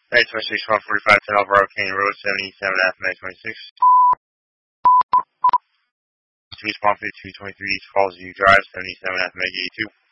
Night 26, 145, 10 Alvaro Canyon Road, 77 after night 26. 2 Spawn 5223 East Falls View Drive, 77 after night 82.